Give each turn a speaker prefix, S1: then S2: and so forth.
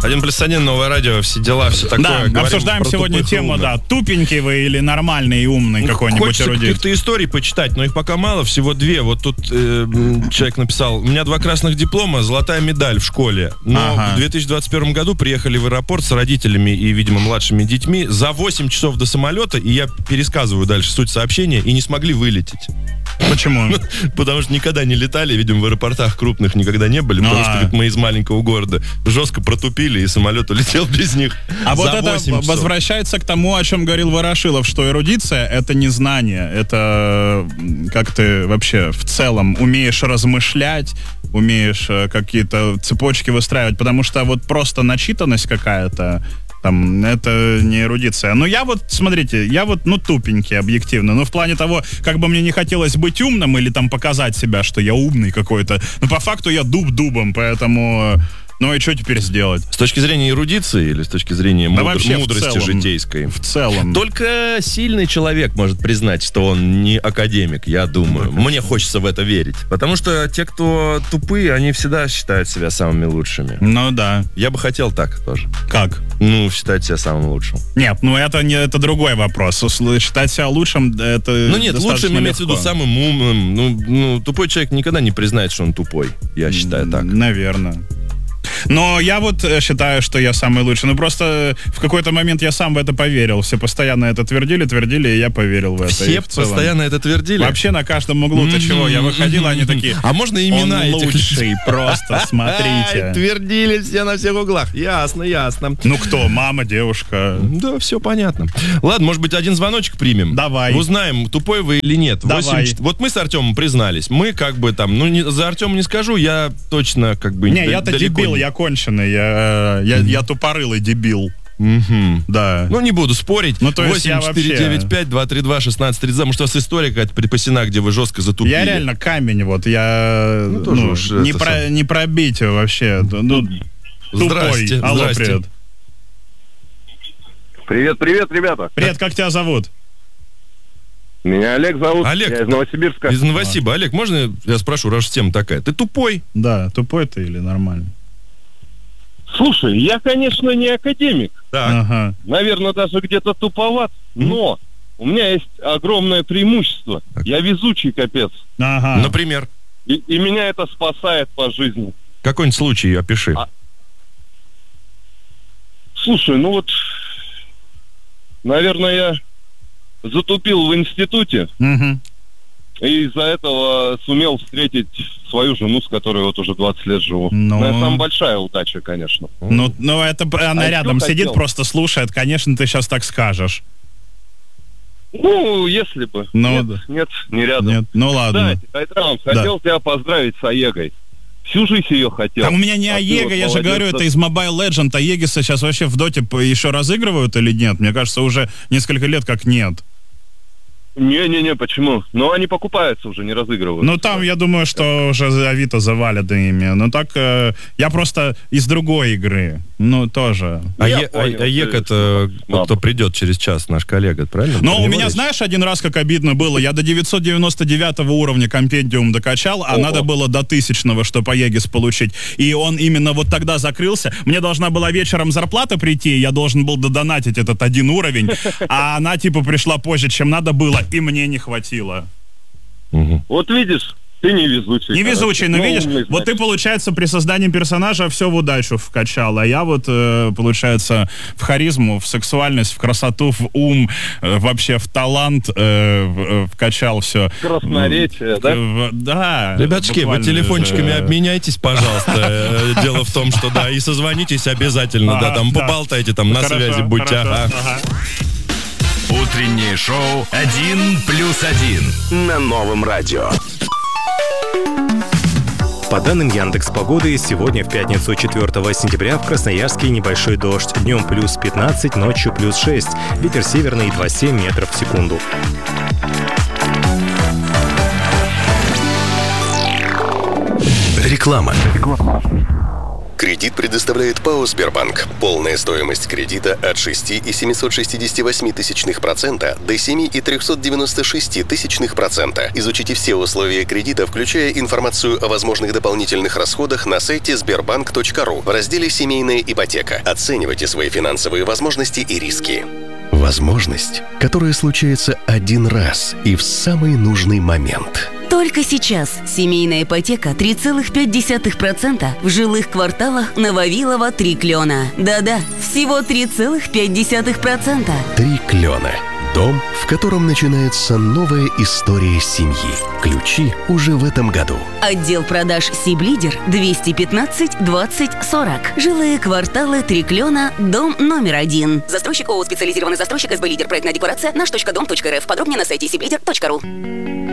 S1: 1+1, новое радио, все дела, все такое.
S2: Да, обсуждаем сегодня тему, да, тупенький вы или нормальный и умный какой-нибудь
S1: хочется
S2: эрудит.
S1: Хочется каких-то историй почитать, но их пока мало, всего 2. Вот тут человек написал: у меня 2 красных диплома, золотая медаль в школе. Но в 2021 году приехали в аэропорт с родителями и, видимо, младшими детьми за 8 часов до самолета, и я пересказываю дальше суть сообщения, и не смогли вылететь.
S2: Почему?
S1: Потому что никогда не летали, видимо, в аэропортах крупных никогда не были, потому что, говорит, мы из маленького города жестко протупили, и самолет улетел без них.
S2: А вот это возвращается к тому, о чем говорил Ворошилов, что эрудиция — это не знание, это как ты вообще в целом умеешь размышлять, умеешь какие-то цепочки выстраивать, потому что вот просто начитанность какая-то, там, это не эрудиция. Но я вот, смотрите, я вот, тупенький, объективно. Ну, в плане того, как бы мне не хотелось быть умным или там показать себя, что я умный какой-то. Но по факту я дуб дубом, поэтому... Ну и что теперь сделать?
S1: С точки зрения эрудиции или с точки зрения мудрости житейской?
S2: В целом.
S1: Только сильный человек может признать, что он не академик, я думаю. Мне хочется в это верить. Потому что те, кто тупые, они всегда считают себя самыми лучшими.
S2: Ну да.
S1: Я бы хотел так тоже.
S2: Как?
S1: Ну, считать себя самым лучшим.
S2: Нет, это другой вопрос. Считать себя лучшим, это
S1: ну нет, лучшим имеется в виду самым умным. Ну, тупой человек никогда не признает, что он тупой. Я считаю так.
S2: Наверное. Но я вот считаю, что я самый лучший. Ну, просто в какой-то момент я сам в это поверил. Все постоянно это твердили, и я поверил в это.
S1: Все постоянно это твердили?
S2: Вообще на каждом углу. Ты чего? Я выходил, они такие...
S1: А можно имена
S2: он
S1: этих?
S2: лучший, просто, смотрите.
S1: Твердили все на всех углах. Ясно.
S2: Ну кто? Мама, девушка?
S1: Да, все понятно. Ладно, может быть, один звоночек примем?
S2: Давай.
S1: Узнаем, тупой вы или нет.
S2: Давай.
S1: Вот мы с Артемом признались. Мы как бы там... за Артема не скажу, я точно как бы...
S2: Не, я-то дебил, я конченый. Я тупорылый дебил.
S1: Угу.
S2: Да.
S1: Ну, не буду спорить.
S2: Ну, то есть
S1: 8495-232-1632. Может, у вас история какая-то припасена, где вы жестко затупили?
S2: Я реально камень, вот. Я не пробить вообще.
S1: Здрасте.
S2: Алло,
S1: здрасте.
S2: Привет.
S3: Привет, ребята.
S2: Привет, как тебя зовут?
S3: Меня Олег зовут.
S1: Олег.
S3: Я из Новосибирска.
S1: Из Новосиба. Олег, можно я спрошу, раз тема такая? Ты тупой?
S2: Да, тупой ты или нормальный?
S3: Слушай, я, конечно, не академик.
S1: Так.
S2: Ага.
S3: Наверное, даже где-то туповат. Но у меня есть огромное преимущество.
S1: Так.
S3: Я везучий капец.
S2: Ага.
S1: Например?
S3: И меня это спасает по жизни.
S1: Какой-нибудь случай опиши.
S3: Слушай, наверное, я затупил в институте.
S2: Угу.
S3: И из-за этого сумел встретить свою жену, с которой вот уже 20 лет живу.
S2: Ну,
S3: это самая большая удача, конечно.
S2: Ну это она рядом сидит,
S3: хотел?
S2: просто слушает. Конечно, ты сейчас так скажешь.
S3: Ну, если бы.
S2: Ну,
S3: нет, не рядом.
S2: Нет, ну ладно.
S3: Кстати, Айтрам, хотел тебя поздравить с Аегой. Всю жизнь ее хотел.
S2: Там у меня не Аега, я же говорю, это из Mobile Legends. Аеги сейчас вообще в доте еще разыгрывают или нет? Мне кажется, уже несколько лет как нет.
S3: Не, почему? Но они покупаются уже, не разыгрывают.
S2: Ну, там, я думаю, что уже Авито завалят ими. Но так, я просто из другой игры. Ну, тоже.
S1: Аек это кто придет через час, наш коллега, правильно?
S2: Но у меня, знаешь, один раз как обидно было. Я до 999 уровня компендиум докачал, а надо было до 1000-го, чтобы Аегис получить. И он именно вот тогда закрылся. Мне должна была вечером зарплата прийти, я должен был додонатить этот 1 уровень, а она, типа, пришла позже, чем надо было, и мне не хватило.
S3: Вот видишь, ты невезучий.
S2: Невезучий, но видишь, вот ты, получается, при создании персонажа все в удачу вкачал, а я вот, получается, в харизму, в сексуальность, в красоту, в ум, вообще в талант вкачал все.
S3: Красноречие, да?
S2: Да.
S1: Ребятушки, вы телефончиками обменяйтесь, пожалуйста. Дело в том, что да, и созвонитесь обязательно, да, там поболтайте, там на связи будьте.
S4: Утреннее шоу «1+1» на Новом радио.
S5: По данным Яндекс.Погоды, сегодня в пятницу 4 сентября в Красноярске небольшой дождь. Днем плюс 15, ночью плюс 6. Ветер северный 2,7 метров в секунду.
S4: Реклама.
S6: Кредит предоставляет ПАО «Сбербанк». Полная стоимость кредита от 6,768% до 7,396%. Изучите все условия кредита, включая информацию о возможных дополнительных расходах на сайте sberbank.ru в разделе «Семейная ипотека». Оценивайте свои финансовые возможности и риски. Возможность, которая случается один раз и в самый нужный момент.
S7: Только сейчас семейная ипотека 3,5% в жилых кварталах на Вавилова 3 клена. Да-да, всего 3,5%.
S6: 3 клена. Дом, в котором начинается новая история семьи. Ключи уже в этом году.
S7: Отдел продаж Сиблидер 215 20 40. Жилые кварталы 3 клена, дом номер 1. Застройщик ООО «Специализированный застройщик СБ Лидер». Проектная декларация наш.дом.рф. Подробнее на сайте siblider.ru.